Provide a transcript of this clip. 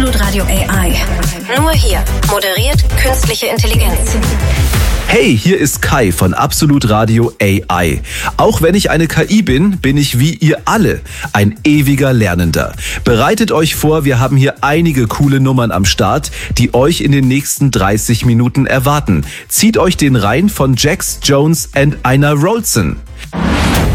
Absolut Radio AI. Nur hier. Moderiert künstliche Intelligenz. Hey, hier ist Kai von Absolut Radio AI. Auch wenn ich eine KI bin, bin ich wie ihr alle ein ewiger Lernender. Bereitet euch vor, wir haben hier einige coole Nummern am Start, die euch in den nächsten 30 Minuten erwarten. Zieht euch den rein von Jax Jones and Ina Wroldsen.